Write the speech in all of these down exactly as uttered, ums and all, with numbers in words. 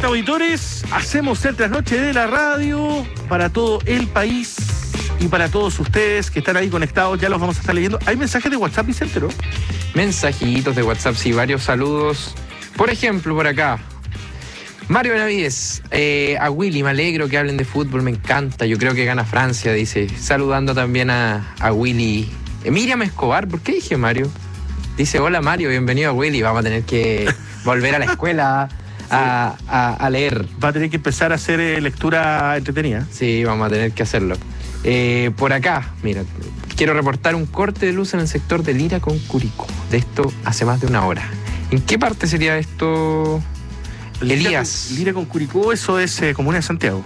auditores, hacemos el trasnoche de la radio para todo el país y para todos ustedes que están ahí conectados. Ya los vamos a estar leyendo. Hay mensajes de WhatsApp, Vicente, ¿no? Mensajitos de WhatsApp, sí, varios saludos. Por ejemplo, por acá, Mario Benavides, eh, a Willy, me alegro que hablen de fútbol, me encanta, yo creo que gana Francia, dice. Saludando también a, a Willy. Eh, Miriam Escobar, ¿por qué dije Mario? Dice, hola Mario, bienvenido a Willy, vamos a tener que volver a la escuela a, a, a leer. Va a tener que empezar a hacer eh, lectura entretenida. Sí, vamos a tener que hacerlo. Eh, por acá, mira, quiero reportar un corte de luz en el sector de Lira con Curicó. De esto hace más de una hora. ¿En qué parte sería esto, Elías? Lira con, Lira con Curicó, eso es eh, Comuna de Santiago.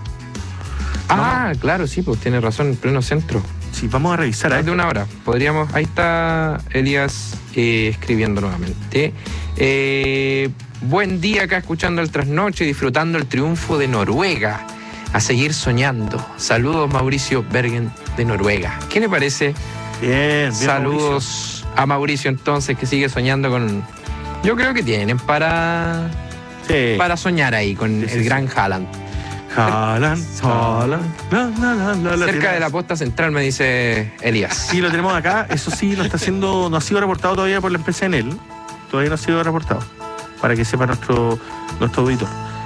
Ah, ¿no? Claro, sí, pues tiene razón, en pleno centro. Sí, vamos a revisar. Más de una hora. Podríamos, ahí está Elías eh, escribiendo nuevamente. Eh, buen día acá escuchando el trasnoche, disfrutando el triunfo de Noruega. A seguir soñando. Saludos Mauricio Bergen de Noruega. ¿Qué le parece? Bien, bien. Saludos Mauricio. A Mauricio entonces, que sigue soñando con... Yo creo que tienen para... Sí. Para soñar ahí con sí, el sí, gran sí. Haaland. Haaland, Haaland. La, la, la, la, la, Cerca la, de la posta central me dice Elías. Sí, lo tenemos acá. Eso sí, no está siendo, no ha sido reportado todavía por la empresa Enel. Todavía no ha sido reportado. Para que sepa nuestro, nuestro auditor.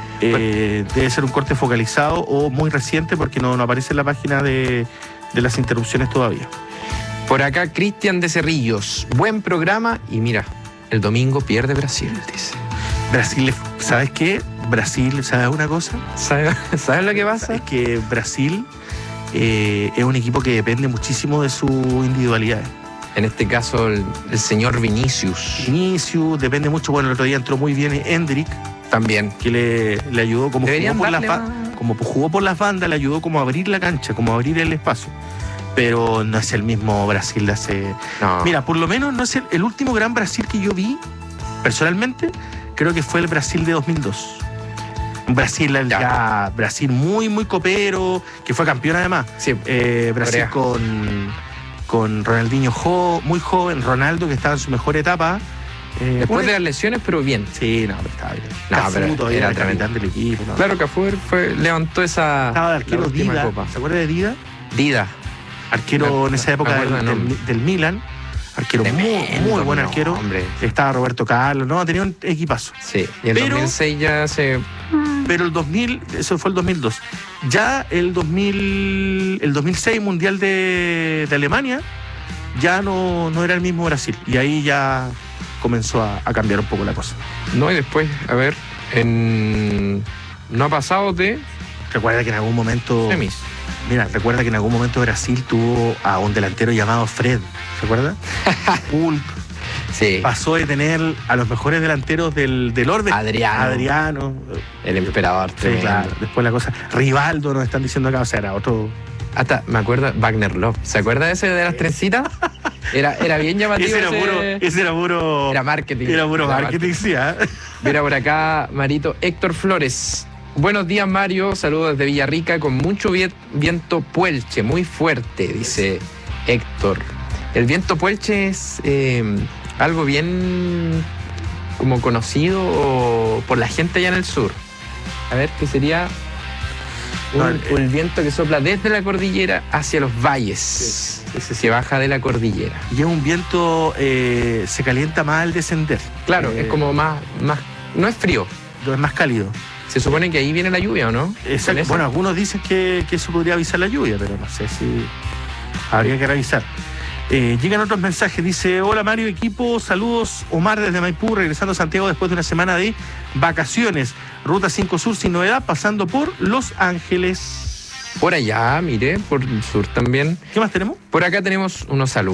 Eh, debe ser un corte focalizado o muy reciente porque no, no aparece en la página de, de las interrupciones todavía. Por acá Cristian de Cerrillos. Buen programa y mira, el domingo pierde Brasil, dice. Brasil, ¿sabes qué? Brasil, ¿sabes una cosa? ¿Sabes ¿sabe lo que pasa? Es que Brasil eh, es un equipo que depende muchísimo de su individualidad. En este caso, el, el señor Vinicius. Vinicius, depende mucho. Bueno, el otro día entró muy bien Endrick. También. Que le, le ayudó, como jugó, por las más... como jugó por las bandas, le ayudó como a abrir la cancha, como a abrir el espacio. Pero no es el mismo Brasil de hace... No. Mira, por lo menos no es el, el último gran Brasil que yo vi, personalmente, creo que fue el Brasil de dos mil dos. Un Brasil, ya. Ya, Brasil muy, muy copero, que fue campeón además. Sí. Eh, Brasil Corea. con, con Ronaldinho jo, muy joven, Ronaldo que estaba en su mejor etapa. Eh, Después pone... de las lesiones, pero bien. Sí, no, pero estaba bien. No, Cafú pero todavía era era el capitán del equipo. ¿No? Claro, Cafú fue, levantó esa... Estaba de arquero Dida. Copa. ¿Se acuerda de Dida? Dida. Arquero me, en esa época del, del, del Milan. Arquero Tremendo, muy, muy buen arquero. Hombre. Estaba Roberto Carlos, no, tenía un equipazo. Sí, y en pero, dos mil seis ya se... Pero el dos mil, eso fue el dos mil dos. Ya el dos mil, el dos mil seis Mundial de, de Alemania, ya no, no era el mismo Brasil. Y ahí ya comenzó a, a cambiar un poco la cosa. No, y después, a ver, en... no ha pasado de... Recuerda que en algún momento... Semis. Mira, recuerda que en algún momento Brasil tuvo a un delantero llamado Fred, ¿se acuerda? Hulk. Sí. Pasó de tener a los mejores delanteros del, del orden. Adriano. Adriano. El emperador. Sí, claro. Después la cosa... Rivaldo nos están diciendo acá, o sea, era otro... Hasta, me acuerdo, Wagner Love. ¿Se acuerda de ese de las trencitas? Era, era bien llamativo. Ese era ese... puro... Ese era puro... Era marketing. Era puro era marketing, marketing, sí, ¿eh? Mira por acá, Marito. Héctor Flores. Buenos días, Mario. Saludos desde Villarrica con mucho viento puelche, muy fuerte, dice Héctor. El viento puelche es eh, algo bien como conocido por la gente allá en el sur. A ver, ¿qué sería? Un, no, el, el viento que sopla desde la cordillera hacia los valles. Sí, ese se baja de la cordillera. Y es un viento, eh, se calienta más al descender. Claro, eh, es como más, más, no es frío. Es más cálido. Se supone que ahí viene la lluvia, ¿o no? Exacto. Bueno, algunos dicen que, que eso podría avisar la lluvia, pero no sé si habría que revisar. Eh, llegan otros mensajes, dice, hola Mario, equipo, saludos, Omar desde Maipú, regresando a Santiago después de una semana de vacaciones. Ruta cinco Sur sin novedad, pasando por Los Ángeles. Por allá, mire, por el sur también. ¿Qué más tenemos? Por acá tenemos unos saludos.